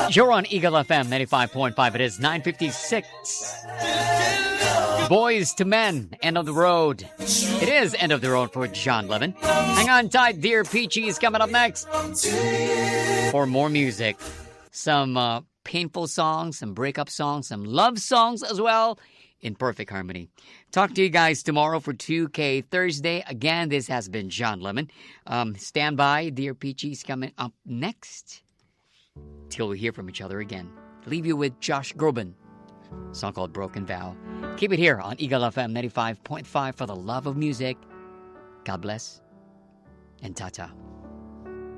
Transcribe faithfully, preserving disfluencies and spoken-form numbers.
You're on Eagle F M ninety-five point five. It is nine fifty-six. Boys to Men, End of the Road. It is End of the Road for John Levin. Hang on tight, Dear Peachy is coming up next. For more music. Some uh, painful songs, some breakup songs, some love songs as well, in perfect harmony. Talk to you guys tomorrow for two K Thursday. Again, this has been John Lemon. Um, stand by, Dear Peachy's coming up next. Till we hear from each other again. Leave you with Josh Groban. A song called Broken Vow. Keep it here on Eagle F M ninety-five point five for the love of music. God bless and ta-ta.